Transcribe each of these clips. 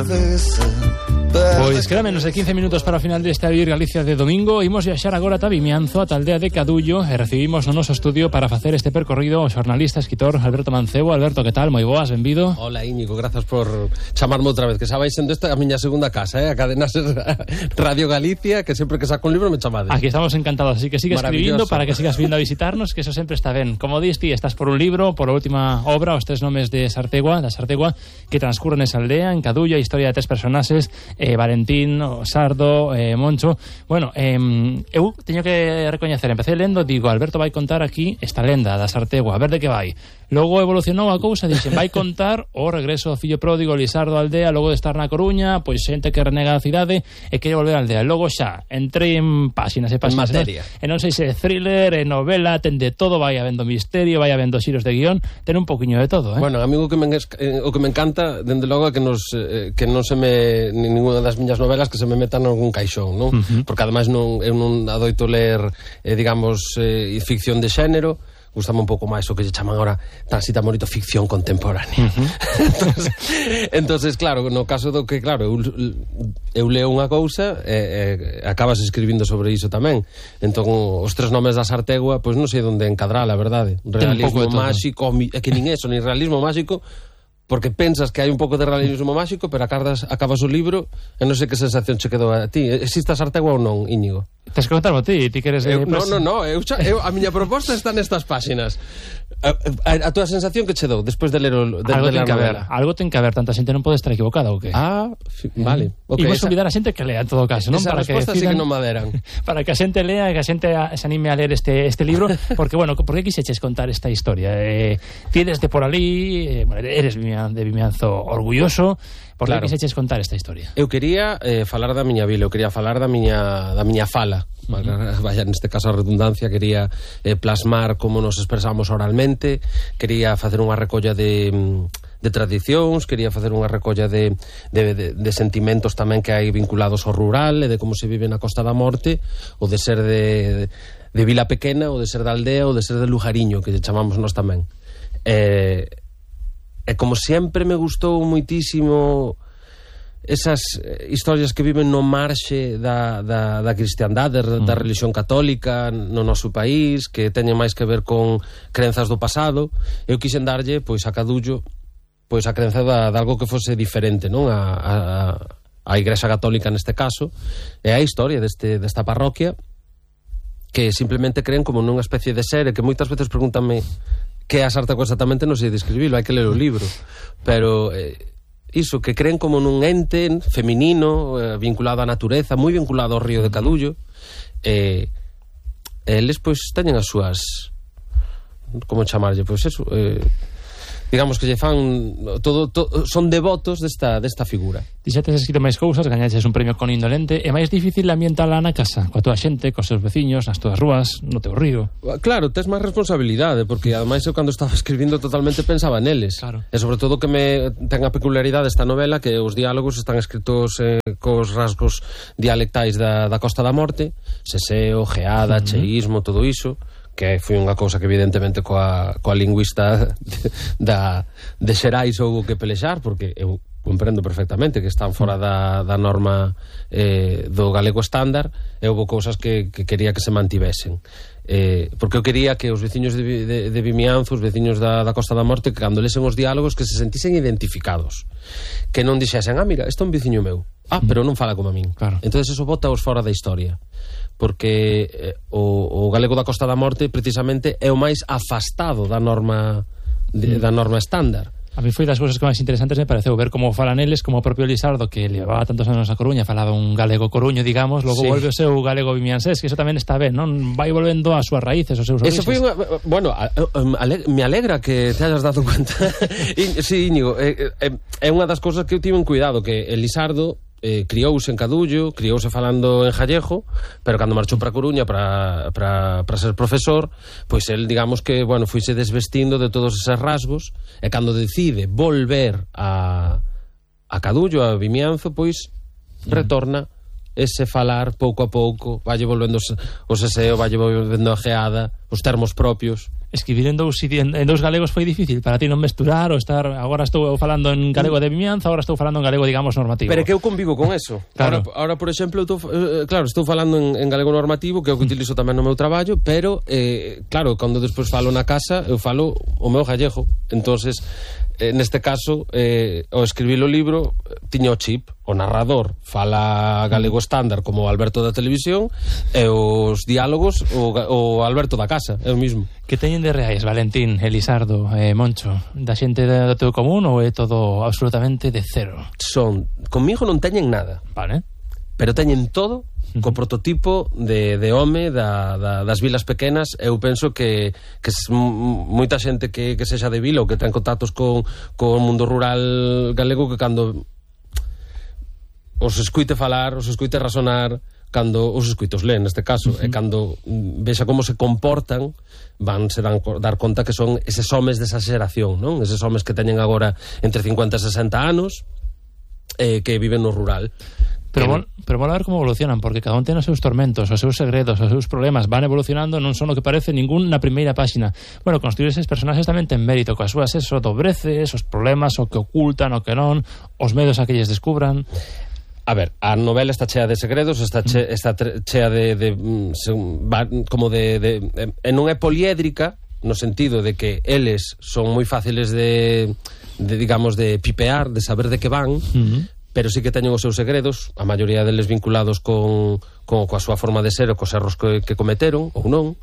Pois queda menos de 15 minutos para o final deste Vivir Galicia de domingo. Imos viaxar agora ata Vimianzo, ata a aldea de Cadullo, e recibimos no noso estudio para facer este percorrido o xornalista, escritor Alberto Mancebo. Alberto, que tal? Moi boas, benvido. Hola Íñigo, grazas por chamarme outra vez, que xa vai sendo esta a miña segunda casa, a cadena Radio Galicia, que sempre que saco un libro me chamades. Aquí estamos encantados, así que sigue escribindo para que sigas vindo a visitarnos, que eso sempre está ben. Como diste, estás por un libro, por a última obra, os tres nomes de Sartegua, que transcurren esa aldea, en Cadullo, a historia de tres personaxes, Valentín, Sardo, Moncho. Bueno, eu teño que recoñecer, empecé lendo, digo, Alberto vai contar aquí esta lenda da Sartegua, a ver de que vai. Logo evolucionou a cousa, dixen, vai contar o regreso do fillo pródigo Lisardo á aldea, logo de estar na Coruña, pois xente que renega a cidade e quere volver á aldea. Logo xa, entrei en páxinas e páxinas, e non sei se é thriller, é novela, ten de todo, vai habendo misterio, vai habendo xiros de guión, ten un poquinho de todo, Bueno, a mí o que me encanta, dende logo, é que non se me, ninguna das miñas novelas que se me metan en algún caixón, non? Porque ademais eu non adoito ler, digamos, ficción de xénero. Gustame un pouco máis o que lle chaman agora transita bonito ficción contemporánea. Entonces, claro, no caso do que, claro, eu leo unha cousa e acabas escribindo sobre iso tamén. Entón, os tres nomes da Sartegua, pois non sei onde encadrala, a verdade. Realismo máxico, é que nin eso, nin realismo máxico, porque pensas que hai un pouco de realismo máxico, pero acabas o libro e non sei que sensación che quedou a ti. Existe a Sartegua ou non, Íñigo? Tens que contarlo ti queres... No, a miña proposta está nestas páxinas. A túa sensación que che dou despois de ler algo ten que haber, tanta xente non pode estar equivocada ou que? Vale. Okay, imos olvidar a xente que lea en todo caso, non? Esa resposta sí que non maderan. Para que a xente lea e que a xente se anime a ler este libro, porque, bueno, por que quixeches contar esta historia? Tienes de por ali, eres de Vimianzo orgulloso. Por que quixeches contar esta historia? Eu quería falar da miña vila, eu quería falar da miña fala. Vaya, neste caso a redundancia, quería plasmar como nos expresamos oralmente, quería facer unha recolla de tradicións, quería facer unha recolla de sentimentos tamén que hai vinculados ao rural e de como se vive na Costa da Morte, ou de ser de vila pequena, ou de ser da aldea, ou de ser de lugariño, que lle chamamos nós tamén. E como sempre me gustou moitísimo esas historias que viven no marxe da cristiandade, da religión católica no noso país, que teñen máis que ver con crenzas do pasado. Eu quixen darlle, pois, a Cadullo, pois, a crenza de algo que fose diferente, non? A Igrexa Católica neste caso, e a historia desta parroquia, que simplemente creen como nunha especie de ser, e que moitas veces pregúntame que é a Sartegua exactamente, non sei describilo, hai que ler o libro, pero iso, que creen como nun ente feminino, vinculado á natureza, moi vinculado ao río de Cadullo, eles pois teñen as súas, como chamarlle, pois eso, digamos que lle fan son devotos desta figura. Ti xa tes escrito máis cousas, gañaches un premio con Indolente. É máis difícil ambientala na casa, coa túa xente, cos seus veciños, nas túas rúas, no teu río? Claro, tes máis responsabilidade, porque ademais eu cando estaba escribindo totalmente pensaba neles. Claro. E sobre todo que ten a peculiaridade esta novela, que os diálogos están escritos cos rasgos dialectais da Costa da Morte, seseo, geada, cheísmo, todo iso, que foi unha cousa que evidentemente coa lingüista de Xerais houve que pelexar, porque eu comprendo perfectamente que están fora da norma do galego estándar, e houve cousas que quería que se mantivesen, porque eu quería que os veciños de Vimianzo, os veciños da Costa da Morte, que cando lesen os diálogos, que se sentisen identificados, que non dixesen, mira, isto é un veciño meu, pero non fala como a min. Claro. Entonces eso bota-os fora da historia, porque o galego da Costa da Morte precisamente é o máis afastado da norma estándar. A mí foi das cousas que máis interesantes me pareceu ver como falan eles, como o propio Lisardo, que levaba tantos anos a Coruña, falaba un galego coruño, digamos, logo volve o seu galego vimiansés, que eso tamén está ben, non? Vai volvendo ás súas raíces, os seus oríxes. Eso foi bueno, me alegra que te hayas dado cuenta. Sí, Íñigo, é unha das cousas que eu tive en cuidado, que el Lisardo criouse en Cadullo, criouse falando en gallego, pero cando marchou para Coruña para ser profesor, pois el, digamos que, bueno, fuise desvestindo de todos eses rasgos, e cando decide volver a Cadullo, a Vimianzo, pois retorna ese falar pouco a pouco, valle volvendo o seseo, valle volvendo a geada, os termos propios. Escribir en dous galegos foi difícil para ti non mesturar ou estar, agora estou falando en galego de Vimianzo, agora estou falando en galego, digamos, normativo. Pero que eu convivo con eso. Claro. Ahora por exemplo, estou falando en galego normativo, que é o que utilizo tamén no meu traballo, pero, claro, cando despois falo na casa, eu falo o meu gallego. Entonces, neste caso, ao escribir o libro, tiña o chip, o narrador fala galego estándar como o Alberto da televisión, e os diálogos o Alberto da casa, é o mismo. Que teñen de reais, Valentín, Elisardo, Moncho, da xente do teu común, ou é todo absolutamente de cero? Conmigo non teñen nada. Vale. Pero teñen todo co prototipo de home das vilas pequenas. Eu penso que moita xente que sexa de vila ou que ten contactos con o mundo rural galego, que cando os escuite falar, os escuite razonar, cando os escuitos leen, neste caso, e cando vexa como se comportan, vanse dar conta que son eses homes desa xeración, non? Eses homes que teñen agora entre 50 e 60 anos, que viven no rural. Pero vamos a ver como evolucionan, porque cada un ten os seus tormentos, os seus segredos, os seus problemas, van evolucionando, non son o que parece ningún na primeira páxina. Bueno, construir eses personaxes tamén ten mérito, coas súas dobreces, os problemas, o que ocultan, o que non, os medos a que lles descubran. A ver, a novela está chea de segredos, está chea como de non é poliédrica, no sentido de que eles son moi fáciles de digamos, de pipear, de saber de que van, pero sí que teñen os seus segredos, a maioría deles vinculados coa súa forma de ser ou cos erros que cometeron, ou non.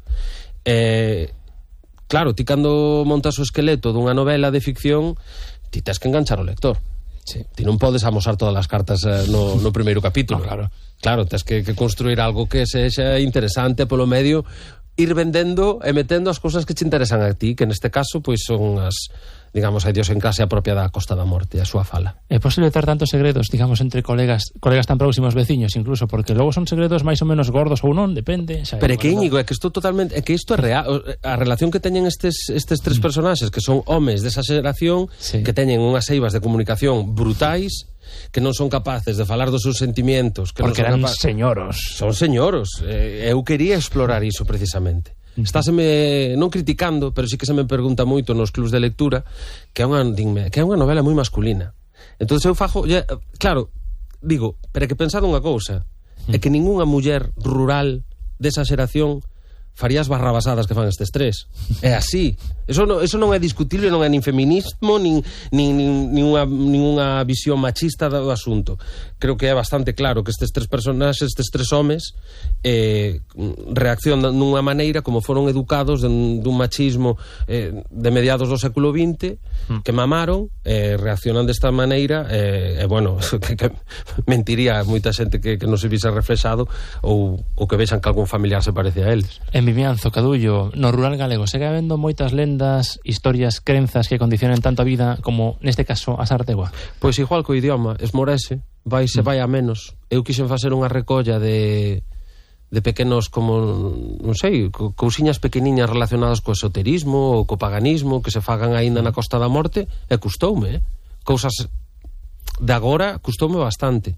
Claro, ti cando montas o esqueleto dunha novela de ficción, ti tens que enganchar o lector. Sí. Ti non podes amosar todas as cartas no primeiro capítulo. No, claro, tens que construir algo que sexa interesante polo medio, ir vendendo e metendo as cousas que te interesan a ti, que neste caso pois son as, digamos, a idiosincrasia propia da Costa da Morte, a súa fala. É posible ter tantos segredos, digamos, entre colegas tan próximos, veciños, incluso, porque logo son segredos máis ou menos gordos ou non, depende. Pero é que, Íñigo, é que isto totalmente, é que isto é real. A relación que teñen estes tres personaxes, que son homes desa xeración, que teñen unhas eivas de comunicación brutais, que non son capaces de falar dos seus sentimientos, que porque non son señoros. Son señoros. Eu quería explorar iso precisamente. Estáseme non criticando, pero sí que se me pregunta moito nos clubs de lectura que é unha novela moi masculina. Entón eu fajo, claro, digo, pero é que pensar unha cousa, é que ningunha muller rural desa xeración faría as barrabasadas que fan estes tres. É así. Eso non é discutible, non é nin feminismo, nin unha visión machista do asunto. Creo que é bastante claro que estes tres personaxes, estes tres homes, reaccionan dunha maneira como foron educados dun machismo de mediados do século XX, que mamaron, reaccionan desta maneira, bueno, que mentiría moita xente que non se vise reflexado ou que vexan que algún familiar se parece a eles. En Vimianzo, Cadullo, no rural galego, segue habendo moitas lendas, historias, crenzas que condicionen tanto a vida como, neste caso, a Sartegua. Pois igual co idioma, esmorese, vai a menos. Eu quixen facer unha recolla de pequenos, como, non sei, cousiñas pequeniñas relacionadas co esoterismo ou co paganismo que se fagan aínda na Costa da Morte, e custoume, cousas de agora custoume bastante.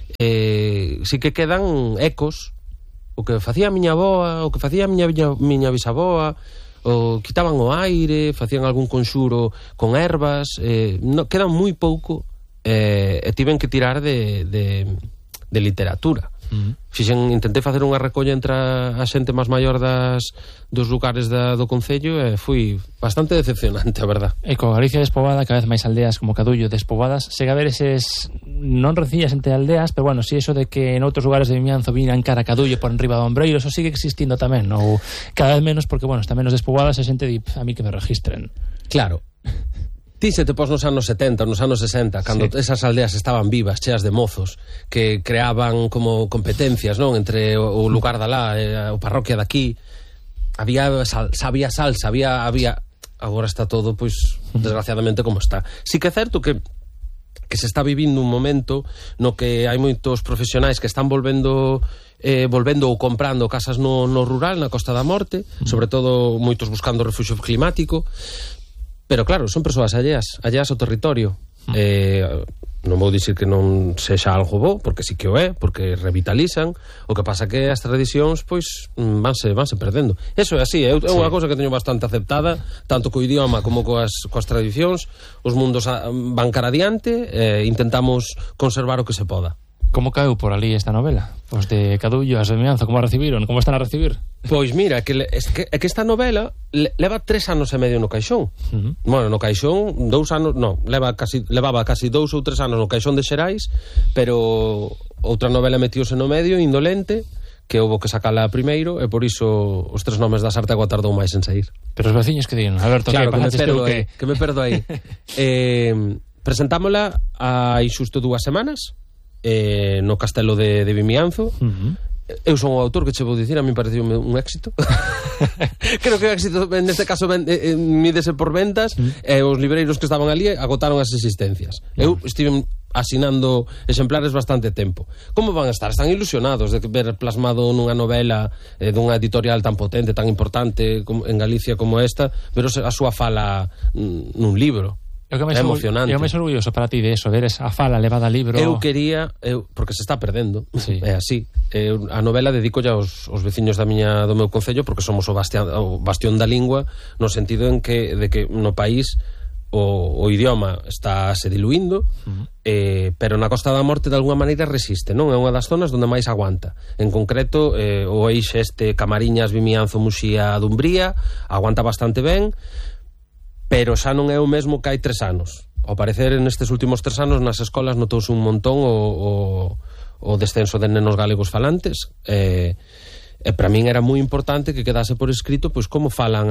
Si que quedan ecos, o que facía a miña avoa, o que facía a miña bisaboa, o quitaban o aire, facían algún conxuro con ervas, quedan moi pouco, e tiven que tirar de literatura. Intentei facer unha recolla entre a xente máis maior dos lugares do Concello, e foi bastante decepcionante, a verdad. E co Galicia despoboada, cada vez máis aldeas como Cadullo despoboadas, chega a ver eses, non recías entre aldeas, pero bueno, si eso de que en outros lugares de Vimianzo viran cara a Cadullo por enriba do ombreiro, eso sigue existindo tamén, ou cada vez menos, porque bueno, está menos despoboadas, e xente di, a mí que me registren. Claro. Ti se te pos nos anos 70, nos anos 60, cando esas aldeas estaban vivas, cheas de mozos, que creaban como competencias, non, entre o lugar da lá, o parroquia daqui, había salsa, había agora está todo, pois, desgraciadamente como está. Si que é certo que se está vivindo un momento no que hai moitos profesionais que están volvendo ou comprando casas no rural, na Costa da Morte, sobre todo moitos buscando refugio climático. Pero claro, son persoas alleas ao territorio. Non vou dicir que non sexa algo bo, porque sí que o é, porque revitalizan. O que pasa que as tradicións pois vanse perdendo. Eso é así, é unha cousa que teño bastante aceptada, tanto co idioma como coas tradicións. Os mundos van cara adiante, intentamos conservar o que se poda. Como caeu por ali esta novela? Os de Cadullo, as de Vimianzo, como a recibiron? Como están a recibir? Pois mira, que esta novela leva 3 anos e medio no caixón. Bueno, no caixón 2 anos, non, levaba casi 2 ou 3 anos no caixón de Xerais, pero outra novela metiose no medio, Indolente, que houve que sacala primeiro, e por iso Os tres nomes da Sartegua tardou máis en sair. Pero os veciños que din, Alberto, claro, que me perdo aí. Presentámola hai xusto 2 semanas, no Castelo de Vimianzo. Eu son o autor, que che vou dicir, a mí pareceu un éxito. Creo que o éxito neste caso mídese por ventas, e os libreiros que estaban ali agotaron as existencias. Eu estive asinando exemplares bastante tempo. Como van a estar? Están ilusionados de ver plasmado nunha novela dunha editorial tan potente, tan importante en Galicia como esta, ver a súa fala nun libro. É emocionante. Eu me sou orgulloso para ti de eso, ver esa fala levada a libro. Eu quería, porque se está perdendo, é así. A novela dedicolla aos veciños do meu concello, porque somos o bastión da lingua, no sentido de que no país o idioma está se diluindo, pero na Costa da Morte de alguna maneira resiste, non? É unha das zonas onde máis aguanta. En concreto, o eixe Camariñas, Vimianzo, Muxía, Dumbría aguanta bastante ben, pero xa non é o mesmo que hai 3 anos. Ao parecer, nestes últimos 3 anos nas escolas notouse un montón o descenso de nenos galegos falantes, e para min era moi importante que quedase por escrito pois como falan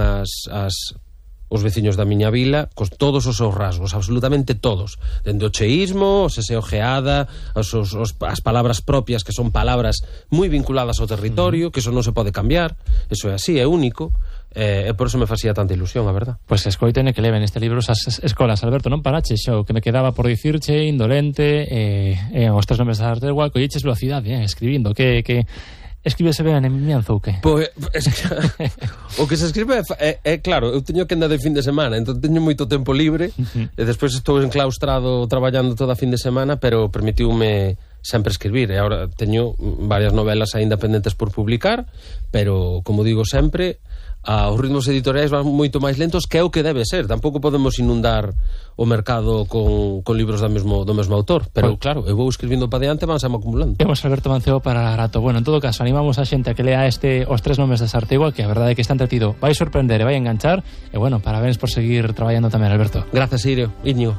os veciños da miña vila, cos todos os seus rasgos, absolutamente todos, dende o cheísmo, o seseo geada, as palabras propias, que son palabras moi vinculadas ao territorio, que eso non se pode cambiar, eso é así, é único, e por eso me facía tanta ilusión, a verdad. Pois escoiten que leven este libro as escolas. Alberto, non parache xo, que me quedaba por dicirche, Indolente, os tres nomes da Sartegua, colliches velocidade, escribindo, que escríbese ben en Vimianzo ou que? Pois, o que se escribe é claro, eu teño que andar de fin de semana, entón teño moito tempo libre, e despois estou enclaustrado traballando toda a fin de semana, pero permitiume sempre escribir, e agora teño varias novelas aínda pendentes por publicar, pero, como digo sempre, os ritmos editoriais van moito máis lentos, que é o que debe ser. Tampouco podemos inundar o mercado con libros do mesmo autor, pero claro, eu vou escribindo para diante, vanse acumulando. Temos Alberto Mancebo para rato. Bueno, en todo caso, animamos a xente a que lea Os tres nomes da Sartegua, que a verdade é que está entretido, vai sorprender e vai enganchar, e bueno, parabéns por seguir traballando tamén, Alberto. Gracias, Irio. Íñigo.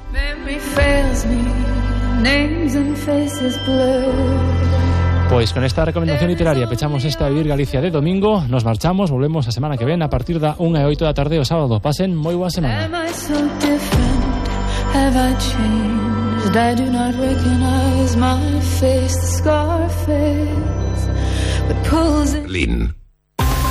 Pois con esta recomendación literaria pechamos esta Vivir Galicia de domingo. Nos marchamos, volvemos a semana que ven a partir da 1:08 da tarde o sábado. Pasen moi boa semana. Lin.